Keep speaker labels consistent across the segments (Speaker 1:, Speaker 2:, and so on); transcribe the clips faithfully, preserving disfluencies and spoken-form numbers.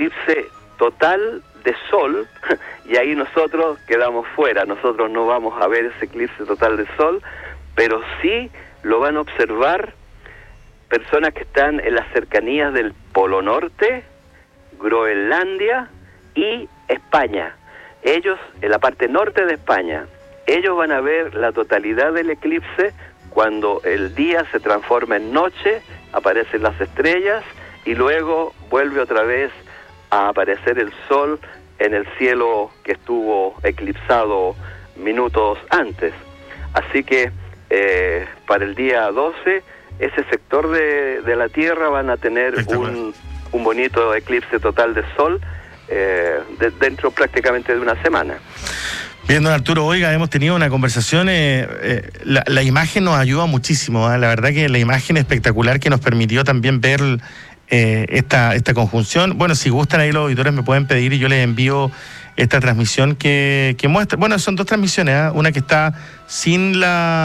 Speaker 1: eclipse total de sol, y ahí nosotros quedamos fuera, nosotros no vamos a ver ese eclipse total de sol, pero sí lo van a observar personas que están en las cercanías del Polo Norte, Groenlandia y España. Ellos, en la parte norte de España, ellos van a ver la totalidad del eclipse cuando el día se transforma en noche, aparecen las estrellas y luego vuelve otra vez a aparecer el sol en el cielo que estuvo eclipsado minutos antes. Así que eh, para el día doce, ese sector de, de la Tierra van a tener un, un bonito eclipse total de sol eh, de, dentro prácticamente de una semana.
Speaker 2: Bien, don Arturo, oiga, hemos tenido una conversación, eh, eh, la, la imagen nos ayuda muchísimo, ¿eh? La verdad que la imagen espectacular que nos permitió también ver eh, esta, esta conjunción. Bueno, si gustan ahí los auditores me pueden pedir y yo les envío esta transmisión que, que muestra, bueno, son dos transmisiones, ¿eh? Una que está sin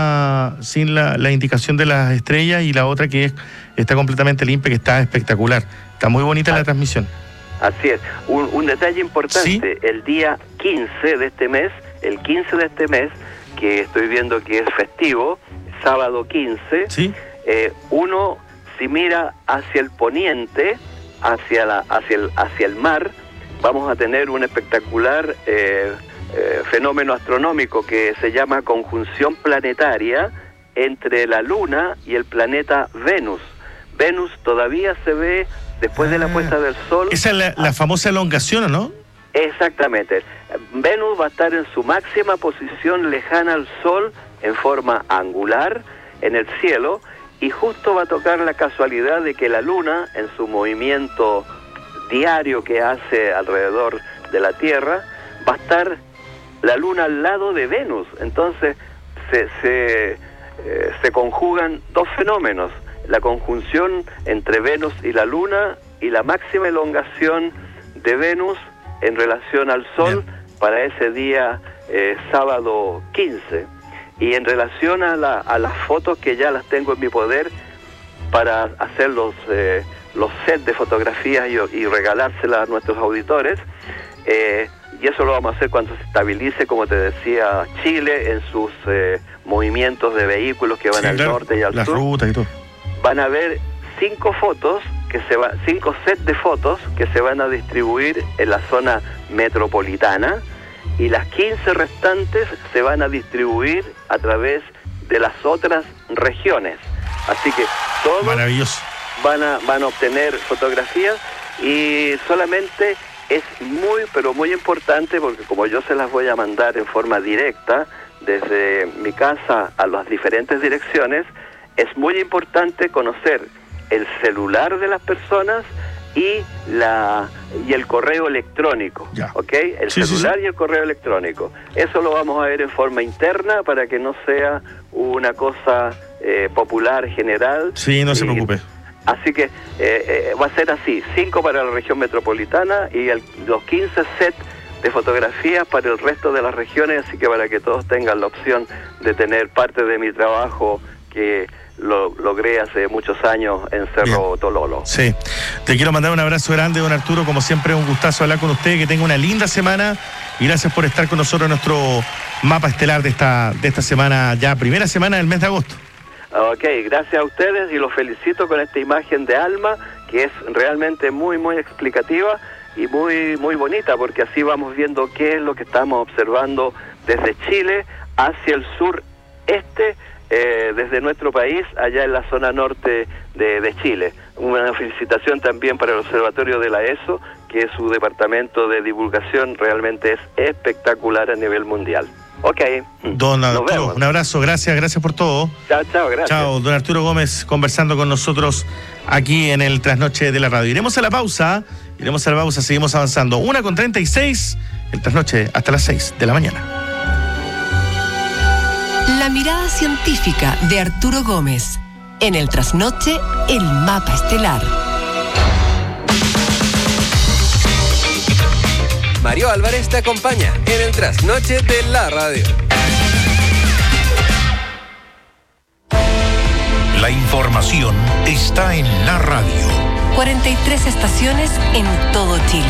Speaker 2: la sin la, la indicación de las estrellas y la otra que es, está completamente limpia, que está espectacular. Está muy bonita ah. la transmisión.
Speaker 1: Así es. Un, un detalle importante, ¿sí? El día quince de este mes, el quince de este mes, que estoy viendo que es festivo, sábado quince,
Speaker 2: ¿sí?
Speaker 1: eh, uno si mira hacia el poniente, hacia, la, hacia, el, hacia el mar, vamos a tener un espectacular eh, eh, fenómeno astronómico que se llama conjunción planetaria entre la Luna y el planeta Venus. Venus todavía se ve después ah, de la puesta del sol.
Speaker 2: Esa es la, la famosa elongación, ¿o no?
Speaker 1: Exactamente. Venus va a estar en su máxima posición lejana al Sol en forma angular en el cielo y justo va a tocar la casualidad de que la Luna, en su movimiento diario que hace alrededor de la Tierra, va a estar la Luna al lado de Venus. Entonces se, se, eh, se conjugan dos fenómenos, la conjunción entre Venus y la Luna y la máxima elongación de Venus en relación al Sol. Bien. Para ese día eh, sábado quince. Y en relación a, la, a las fotos que ya las tengo en mi poder para hacer los, eh, los sets de fotografías y, y regalárselas a nuestros auditores, eh, y eso lo vamos a hacer cuando se estabilice, como te decía, Chile en sus eh, movimientos de vehículos que van sí, al claro, norte y al
Speaker 2: las
Speaker 1: sur.
Speaker 2: Rutas y todo.
Speaker 1: Van a ver cinco fotos que se va, cinco sets de fotos que se van a distribuir en la zona metropolitana y las quince restantes se van a distribuir a través de las otras regiones. Así que todos
Speaker 2: Maravilloso.
Speaker 1: van a van a obtener fotografías y solamente es muy pero muy importante porque como yo se las voy a mandar en forma directa desde mi casa a las diferentes direcciones, es muy importante conocer el celular de las personas y la y el correo electrónico,
Speaker 2: ya.
Speaker 1: ¿ok? El
Speaker 2: sí,
Speaker 1: celular
Speaker 2: sí, sí.
Speaker 1: y el correo electrónico. Eso lo vamos a ver en forma interna para que no sea una cosa eh, popular, general.
Speaker 2: Sí, no y, se preocupe.
Speaker 1: Así que eh, eh, va a ser así, cinco para la región metropolitana y el, los quince sets de fotografías para el resto de las regiones, así que para que todos tengan la opción de tener parte de mi trabajo que lo logré hace muchos años en Cerro Bien. Tololo.
Speaker 2: Sí, te quiero mandar un abrazo grande, don Arturo, como siempre un gustazo hablar con usted, que tenga una linda semana y gracias por estar con nosotros en nuestro mapa estelar de esta, de esta semana, ya primera semana del mes de agosto.
Speaker 1: Ok, gracias a ustedes y los felicito con esta imagen de Alma, que es realmente muy, muy explicativa y muy, muy bonita, porque así vamos viendo qué es lo que estamos observando desde Chile hacia el sureste, Eh, desde nuestro país, allá en la zona norte de, de Chile. Una felicitación también para el Observatorio de la ESO, que su departamento de divulgación realmente es espectacular a nivel mundial. Ok.
Speaker 2: Don Arturo, un abrazo, gracias, gracias por todo.
Speaker 1: Chao, chao, gracias.
Speaker 2: Chao, don Arturo Gómez conversando con nosotros aquí en el Trasnoche de la Radio. Iremos a la pausa, iremos a la pausa, seguimos avanzando. Una con treinta y seis, el Trasnoche hasta las seis de la mañana.
Speaker 3: La mirada científica de Arturo Gómez. En el Trasnoche, el mapa estelar.
Speaker 4: Mario Álvarez te acompaña en el Trasnoche de la Radio.
Speaker 5: La información está en la radio.
Speaker 3: cuarenta y tres estaciones en todo Chile.